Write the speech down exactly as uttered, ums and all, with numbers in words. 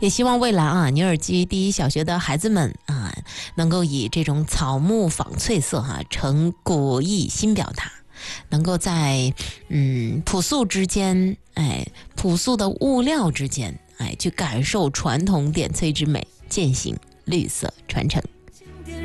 也希望未来啊，牛耳基第一小学的孩子们啊，能够以这种草木纺翠色哈、啊，成古意新表达，能够在嗯朴素之间，哎，朴素的物料之间，哎，去感受传统点翠之美，践行绿色传承。